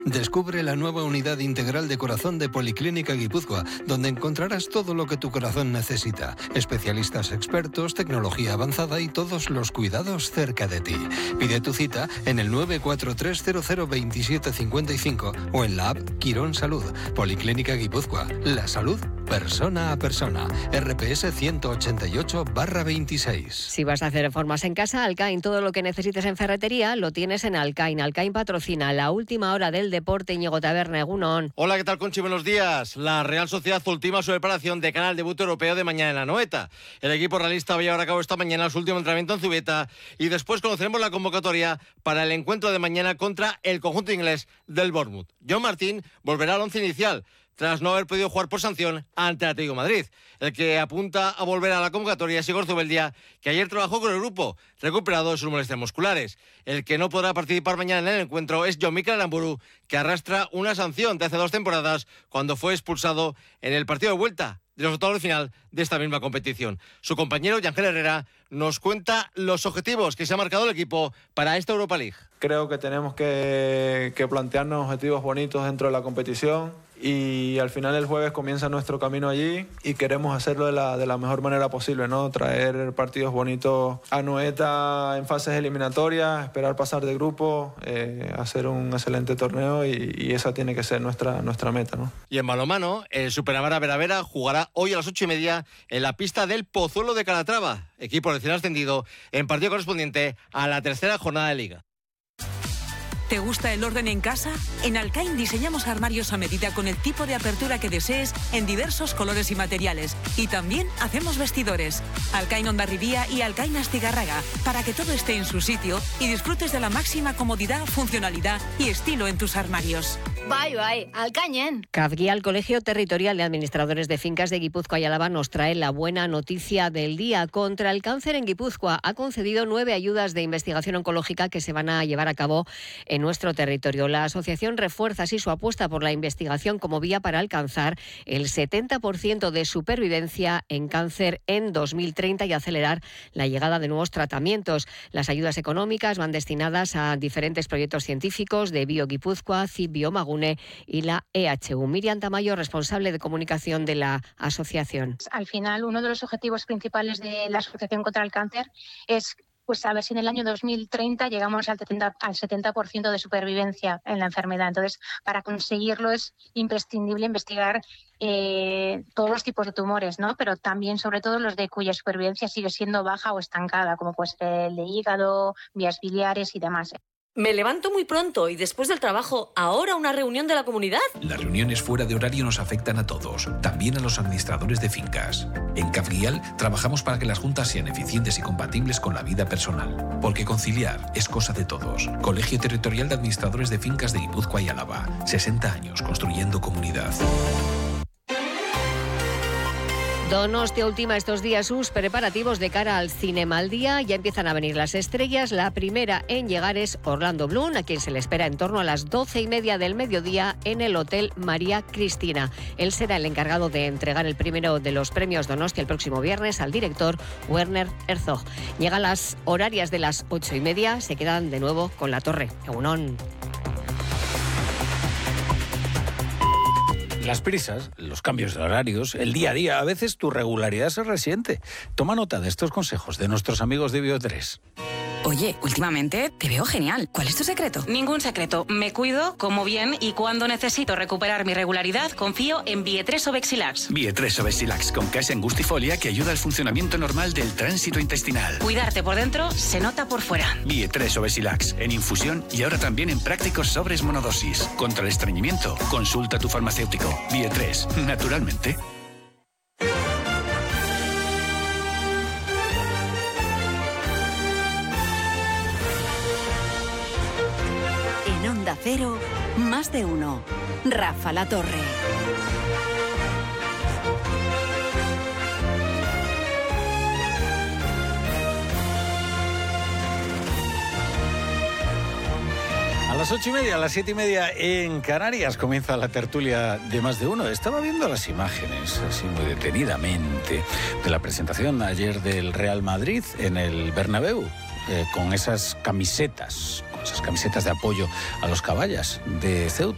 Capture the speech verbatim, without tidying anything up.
Descubre la nueva unidad integral de corazón de Policlínica Guipúzcoa, donde encontrarás todo lo que tu corazón necesita. Especialistas expertos, tecnología avanzada y todos los cuidados cerca de ti. Pide tu cita en el nueve cuatro tres cero cero dos siete cinco cinco o en la app Quirón Salud. Policlínica Guipúzcoa. La salud persona a persona. R P S ciento ochenta y ocho barra veintiséis. Si vas a hacer reformas en casa, Alcain, todo lo que necesites en ferretería lo tienes en Alcain. Alcain patrocina la última hora del deporte. Íñigo Taberna, egunon. Hola, ¿qué tal, Conchi? Buenos días. La Real Sociedad ultima su preparación de cara al debut europeo de mañana en Anoeta. El equipo realista va a llevar a cabo esta mañana su último entrenamiento en Zubieta y después conoceremos la convocatoria para el encuentro de mañana contra el conjunto inglés del Bournemouth. John Martín volverá al once inicial tras no haber podido jugar por sanción ante el Atlético de Madrid. El que apunta a volver a la convocatoria es Igor Zubeldia, que ayer trabajó con el grupo, recuperado de sus molestias musculares. El que no podrá participar mañana en el encuentro es John Mikel Aramburu, que arrastra una sanción de hace dos temporadas cuando fue expulsado en el partido de vuelta de los octavos de final de esta misma competición. Su compañero, Yangel Herrera, nos cuenta los objetivos que se ha marcado el equipo para esta Europa League. Creo que tenemos que, que plantearnos objetivos bonitos dentro de la competición y al final el jueves comienza nuestro camino allí y queremos hacerlo de la, de la mejor manera posible, ¿no? Traer partidos bonitos a Anoeta en fases eliminatorias, esperar pasar de grupo, eh, hacer un excelente torneo y, y esa tiene que ser nuestra, nuestra meta, ¿no? Y en balonmano, el Superamara Veravera jugará hoy a las ocho y media en la pista del Pozuelo de Calatrava, equipo recién ascendido, en partido correspondiente a la tercera jornada de Liga. ¿Te gusta el orden en casa? En Alcain diseñamos armarios a medida con el tipo de apertura que desees en diversos colores y materiales. Y también hacemos vestidores. Alcain Hondarribía y Alcain Astigarraga, para que todo esté en su sitio y disfrutes de la máxima comodidad, funcionalidad y estilo en tus armarios. Bai, bai, Alcainen. CAFGIA, el Colegio Territorial de Administradores de Fincas de Guipúzcoa y Álava, nos trae la buena noticia del día. Contra el cáncer en Guipúzcoa ha concedido nueve ayudas de investigación oncológica que se van a llevar a cabo en nuestro territorio. La asociación refuerza así su apuesta por la investigación como vía para alcanzar el setenta por ciento de supervivencia en cáncer en dos mil treinta y acelerar la llegada de nuevos tratamientos. Las ayudas económicas van destinadas a diferentes proyectos científicos de Bio Guipúzcoa, C I B Biomagune y la E H U. Miriam Tamayo, responsable de comunicación de la asociación. Al final, uno de los objetivos principales de la Asociación contra el Cáncer es pues a ver si en el año dos mil treinta llegamos al setenta, al setenta por ciento de supervivencia en la enfermedad. Entonces, para conseguirlo es imprescindible investigar eh, todos los tipos de tumores, ¿no? Pero también, sobre todo, los de cuya supervivencia sigue siendo baja o estancada, como pues el de hígado, vías biliares y demás. Me levanto muy pronto y después del trabajo, ¿ahora una reunión de la comunidad? Las reuniones fuera de horario nos afectan a todos, también a los administradores de fincas. En CAFGIAL trabajamos para que las juntas sean eficientes y compatibles con la vida personal, porque conciliar es cosa de todos. Colegio Territorial de Administradores de Fincas de Guipúzcoa y Álava. sesenta años construyendo comunidad. Donostia ultima estos días sus preparativos de cara al Cinema al Día. Ya empiezan a venir las estrellas. La primera en llegar es Orlando Bloom, a quien se le espera en torno a las doce y media del mediodía en el Hotel María Cristina. Él será el encargado de entregar el primero de los premios Donostia el próximo viernes al director Werner Herzog. Llegan las horarias de las ocho y media, se quedan de nuevo con la torre. Egunon. Las prisas, los cambios de horarios, el día a día, a veces tu regularidad se resiente. Toma nota de estos consejos de nuestros amigos de Bio tres. Oye, últimamente te veo genial. ¿Cuál es tu secreto? Ningún secreto. Me cuido, como bien y cuando necesito recuperar mi regularidad, confío en Bio tres Obexilax. Bio tres Obexilax con casa angustifolia que ayuda al funcionamiento normal del tránsito intestinal. Cuidarte por dentro se nota por fuera. Bio tres Obexilax en infusión y ahora también en prácticos sobres monodosis. Contra el estreñimiento, consulta a tu farmacéutico. Bio tres, naturalmente. Onda Cero, más de uno. Rafa La Torre. A las ocho y media, a las siete y media en Canarias comienza la tertulia de Más de Uno. Estaba viendo las imágenes, así muy detenidamente, de la presentación ayer del Real Madrid en el Bernabéu, eh, con esas camisetas, con esas camisetas de apoyo a los caballas de Ceuta.